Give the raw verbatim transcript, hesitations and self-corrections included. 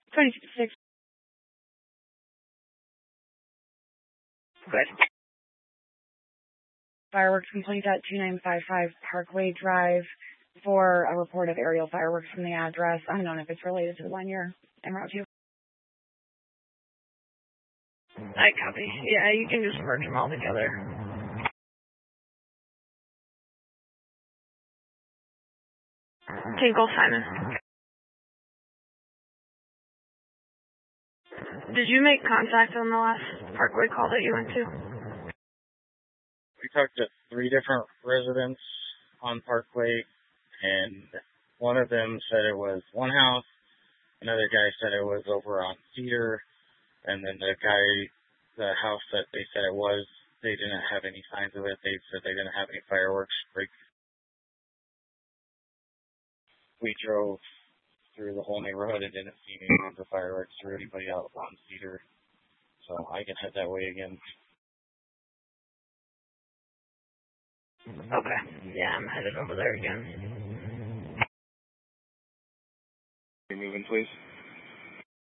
twenty six. Good. Fireworks complete at two nine five five Parkway Drive for a report of aerial fireworks from the address. Unknown if it's related to the one you're en route to. I copy. Yeah, you can just merge them all together. Tinkle, Simon. Did you make contact on the last Parkway call that you went to? We talked to three different residents on Parkway, and one of them said it was one house, another guy said it was over on Cedar, and then the guy, the house that they said it was, they didn't have any signs of it. They said they didn't have any fireworks break. We drove through the whole neighborhood and didn't see any signs of fireworks or anybody out on Cedar, so I can head that way again. Okay. Yeah, I'm headed over there again. You moving, please?